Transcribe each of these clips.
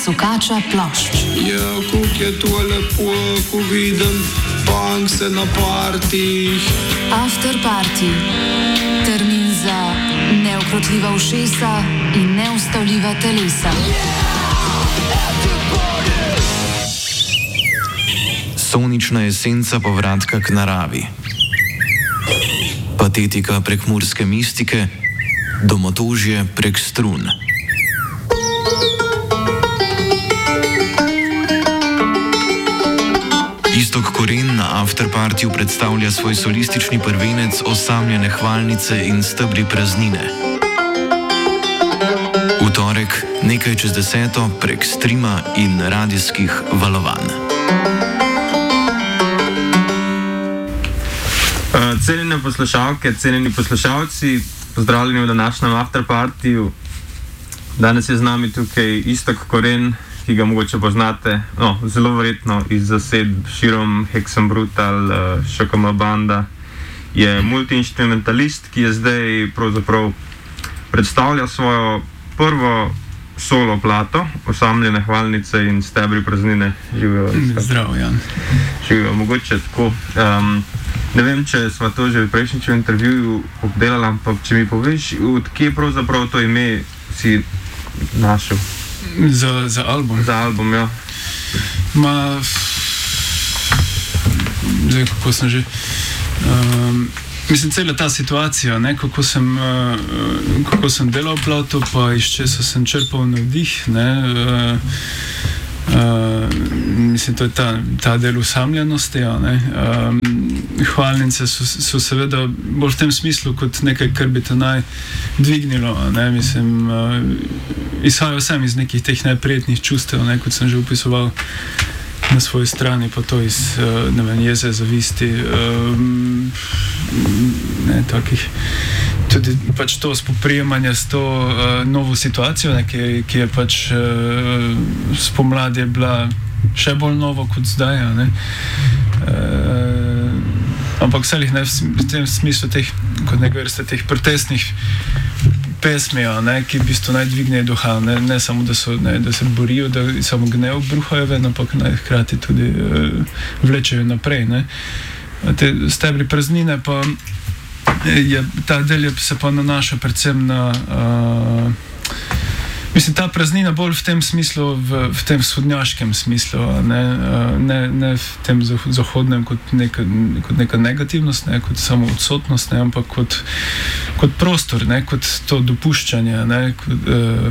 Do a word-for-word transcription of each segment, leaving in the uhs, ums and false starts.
sukača plošč. Ja, kuk je to lepo, ko vidim punkse na partijih. After party. Termin za neukrotljiva ušesa in neustavljiva telesa. Sonična esenca povratka k naravi. Patetika prek murske mistike, domotožje prek strun. Iztok Koren na afterpartiju predstavlja svoj solistični prvenec Osamljene hvalnice in stebri praznine. V torek, nekaj čez deseto, prek streama in radijskih valovanj. Cenjene poslušalke, cenjeni poslušalci, pozdravljeni v današnjem afterpartiju. Danes je z nami tukaj Iztok Koren, ki ga mogoče poznate, no, zelo verjetno iz zasedb širom Hexen Brutal, Šokama Banda. Je multiinstrumentalist, ki je zdaj pravzaprav predstavlja svojo prvo solo plato, Osamljene hvalnice in stebri praznine. Živijo. Zdravo, Jan. Živijo, mogoče tako. Um, ne vem, če smo to že v prejšnjem intervjuju obdelali, ampak če mi poveš, od kje pravzaprav to ime si našel? Za, za album? Za album, ja. Ma, zdaj, kako sem že... Um, mislim, cela ta situacija, ne, kako sem, uh, kako sem delal plato, pa iz česa sem črpal navdih, ne, uh, uh, mislim, to je ta, ta del usamljenosti, ja, ne. Um, hvalnice so, so seveda bolj v tem smislu kot nekaj, kar bi te naj dvignilo, ne, mislim, uh, izhajajo sem iz nekih teh neprijetnih čustev, ne, kot sem že opisoval na svoji strani, pa to iz, uh, ne vem, jeze, zavisti, um, ne, takih, tudi pač to spoprijemanje s to uh, novo situacijo, ne, ki, ki je pač uh, spomladi je bila še bolj novo kot zdaj, ne. Uh, ampak vselih ne v tem smislu teh, kot nekaj vrste teh protestnih pesmi, ne, ki v bistvu naj dvignejo duha, ne, ne samo da, so, ne, da se borijo, da samo gnev bruhajo ven, ampak naj hkrati tudi uh, vlečejo naprej. Ne. Te stebri praznine pa je, ta del je, se pa nanaša predvsem na uh, mislim, ta praznina bolj v tem smislu, v, v tem vzhodnjaškem smislu, ne, ne, ne v tem zahodnem kot neka, kot neka negativnost, ne, kot samo odsotnost, ne, ampak kot, kot prostor, ne, kot to dopuščanje, ne, kot,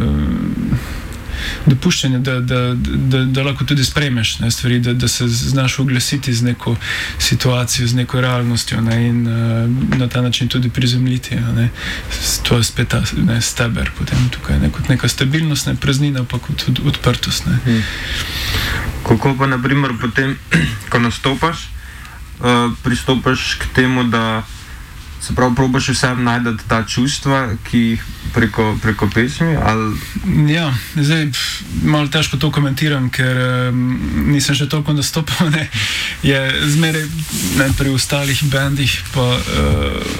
uh, dopuščanje, da, da, da, da lahko tudi sprejmeš, ne, stvari, da, da se znaš oglasiti z neko situacijo, z neko realnostjo, ne, in uh, na ta način tudi prizemljiti. Ne. To je spet ta, ne, steber potem tukaj, ne, kot neka stabilnost, ne, praznina pa kot od, odprtost. Ne. Hmm. Kako pa naprimer potem, ko nastopaš, uh, pristopaš k temu, da se pravi, probaš vsem najdati ta čustva, ki jih preko, preko pesmi, ali... Ja, zdaj malo težko to komentiram, ker um, nisem še toliko nastopal, ne. Je zmeraj, ne, pri ostalih bandih pa uh,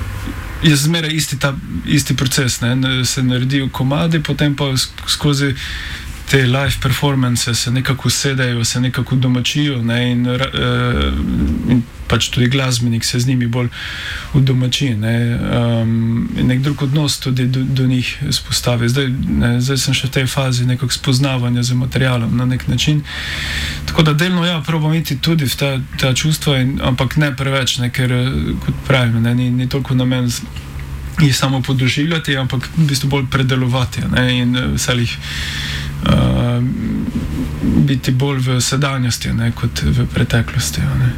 je zmeraj isti, ta, isti proces, ne, se naredijo komadi, potem pa skozi te live performance se nekako sedajo, se nekako domačijo, ne, in, uh, in pač tudi glasbenik se z njimi bolj udomači, ne, um, in nek drug odnos tudi do, do njih spostavi. Zdaj, ne, zdaj sem še v tej fazi nekako spoznavanja z materialom na nek način. Tako da delno, ja, probam iti tudi v ta, ta čustva, in, ampak ne preveč, ne, ker, kot pravim, ne, ni, ni toliko namen jih samo podoživljati, ampak v bistvu bolj predelovati, ne, in vselih uh, biti bolj v sedanjosti, ne, kot v preteklosti, ne.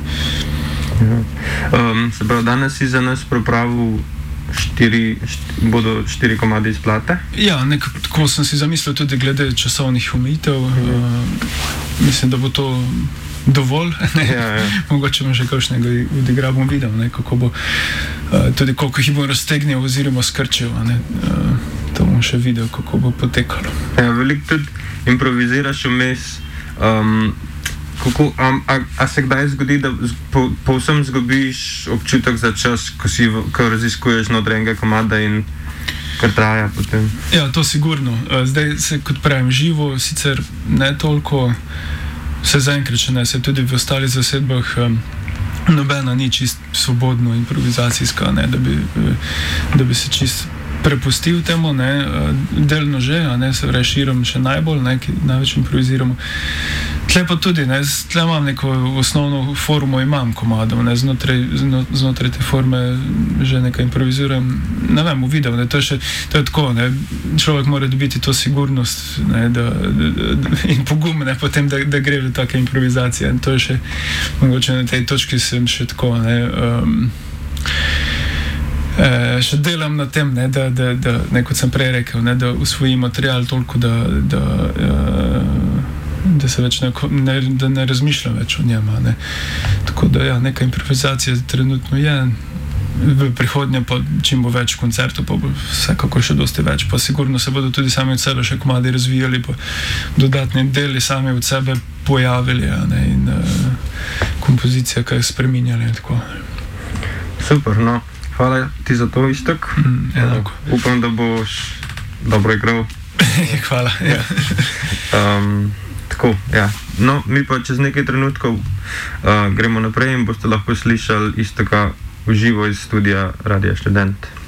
Um, se pravi, danes si za nas pripravil štiri, št, bodo štiri komade iz plate? Ja, nekako tako sem si zamislil tudi glede časovnih omejitev. Mhm. Uh, mislim, da bo to dovolj. Ja, ja. Mogoče bom še kakšnega odigra, bom videl, ne, kako bo, uh, tudi koliko jih bom raztegnil oziroma skrčil. Ne, uh, to bom še videl, kako bo potekalo. Ja, veliko tudi improviziraš vmes. Um, Kako, a, a, a se kdaj zgodi, da po, povsem zgubiš občutek za čas, ko, si, ko raziskuješ notrenega komada in kar traja potem. Ja, to sigurno. Zdaj se, kot pravim, živo, sicer ne toliko, se zaenkrat še ne, se tudi v ostalih zasedbah um, nobena ni čist svobodno improvizacijska, ne, da bi, da bi se čist prepustil temu, ne, delno že, a ne, se vraja širom še najbolj, ne, ki največ improviziramo. Tle pa tudi, ne, tle imam neko osnovno formo, imam komadov, ne, znotraj, znotraj te forme že nekaj improviziram, ne vem, v videu, ne, to je še, to je tako, ne, človek mora dobiti to sigurnost, ne, da, da, da, in pogum, ne, potem, da, da gre v take improvizacije, in to je še, mogoče na tej točki sem še tako, ne, um, E, še delam na tem, ne, da, da, da ne, kot sem prej rekel, ne, da usvojim material toliko, da, da, e, da se več ne, ne, da ne razmišljam več o njem. Ne. Tako da ja, neka improvizacija trenutno je, v prihodnje pa čim bo več koncertov, pa bo vsekako še dosti več, pa sigurno se bodo tudi sami od sebe še komadi razvijali, pa dodatni deli sami od sebe pojavili, ne, in uh, kompozicija kaj spreminjali in tako. Super, no. Hvala ti za to, Iztok. Mm, enako. Upam, da boš dobro igral. Hvala. Ja. um, tako, ja. No, mi pa čez nekaj trenutkov uh, gremo naprej in boste lahko slišali Iztoka v živo iz studia Radia Študent.